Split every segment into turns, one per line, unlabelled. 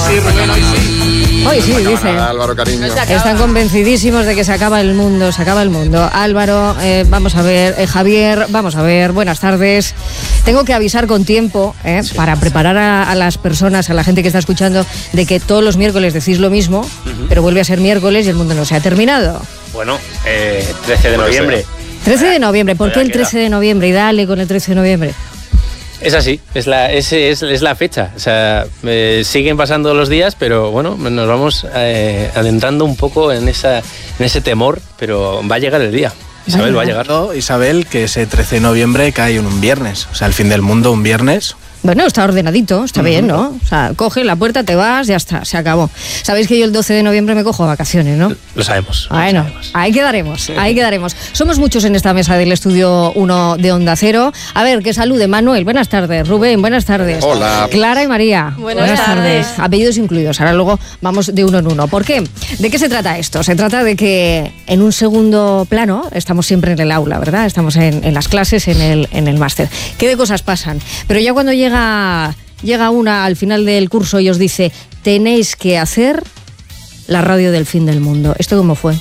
sí, Rubén, hoy sí.
Hoy sí,
No
dice.
nada, Álvaro, cariño.
Están convencidísimos de que se acaba el mundo, se acaba el mundo. Álvaro, vamos a ver, Javier, vamos a ver, buenas tardes. Tengo que avisar con tiempo para preparar a las personas, a la gente que está escuchando, de que todos los miércoles decís lo mismo, pero vuelve a ser miércoles y el mundo no se ha terminado.
Bueno, 13 de noviembre.
13 de noviembre, ¿por qué el 13 de noviembre? Y dale con el 13 de noviembre.
Es así, es la fecha. O sea, siguen pasando los días, pero bueno, nos vamos adentrando un poco en ese temor, pero va a llegar el día. Isabel, va a llegar.
Isabel, que ese 13 de noviembre cae en un viernes. O sea, el fin del mundo un viernes.
Bueno, está ordenadito, está bien, ¿no? O sea, coge la puerta, te vas, ya está, se acabó. Sabéis que yo el 12 de noviembre me cojo vacaciones, ¿no?
Lo sabemos.
Bueno, ahí quedaremos, ahí quedaremos. Somos muchos en esta mesa del Estudio 1 de Onda Cero. A ver, que salude Manuel, buenas tardes. Rubén, buenas tardes.
Hola.
Clara y María.
Buenas tardes.
Apellidos incluidos. Ahora luego vamos de uno en uno. ¿Por qué? ¿De qué se trata esto? Se trata de que en un segundo plano estamos siempre en el aula, ¿verdad? Estamos en las clases, en el máster. ¿Qué de cosas pasan? Pero ya cuando llega una al final del curso y os dice, tenéis que hacer la radio del fin del mundo. ¿Esto cómo fue?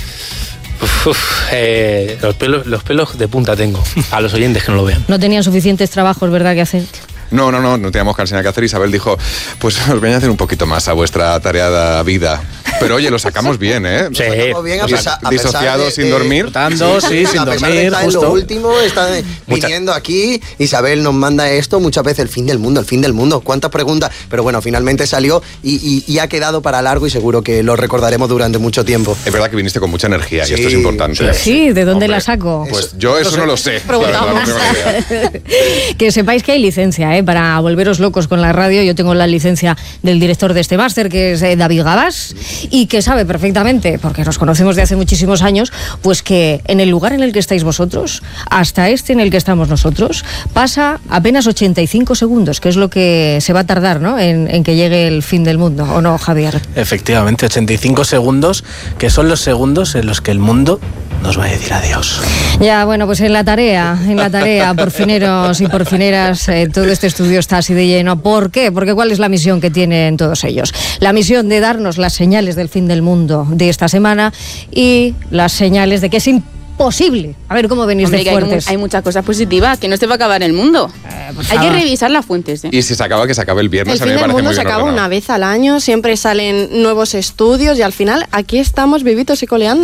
Los pelos de punta tengo, a los oyentes que no lo vean.
No tenían suficientes trabajos, ¿verdad?, que hacer.
No teníamos casi nada que hacer. Isabel dijo, pues os voy a hacer un poquito más a vuestra tareada vida. Pero oye, lo sacamos bien, ¿eh?
Sí.
Bien,
Disociados, sin dormir.
Rotando, sí, sin dormir,
está
justo.
en lo último, está viniendo aquí. Isabel nos manda esto muchas veces, el fin del mundo. ¿Cuántas preguntas? Pero bueno, finalmente salió y ha quedado para largo y seguro que lo recordaremos durante mucho tiempo.
Es verdad que viniste con mucha energía y esto es importante.
Sí, ¿de dónde
Hombre,
la saco?
Pues yo eso no lo sé. La verdad, no tengo ni idea.
Que sepáis que hay licencia, para volveros locos con la radio. Yo tengo la licencia del director de este máster, que es David Gabás, y que sabe perfectamente, porque nos conocemos de hace muchísimos años, pues que en el lugar en el que estáis vosotros, hasta este en el que estamos nosotros, pasa apenas 85 segundos, que es lo que se va a tardar, ¿no?, en que llegue el fin del mundo, ¿o no, Javier?
Efectivamente, 85 segundos, que son los segundos en los que el mundo nos va a decir adiós.
Ya, bueno, pues en la tarea, porfineros y porfineras, todo este estudio está así de lleno. ¿Por qué? Porque ¿cuál es la misión que tienen todos ellos? La misión de darnos las señales del fin del mundo de esta semana y las señales de que es imposible. A ver, ¿cómo venís de fuertes?
Hay muchas cosas positivas, que no se va a acabar el mundo. Hay que revisar las fuentes.
Y si se acaba, que se acabe el viernes.
El fin del mundo se acaba una vez al año, siempre salen nuevos estudios y al final aquí estamos vivitos y coleando.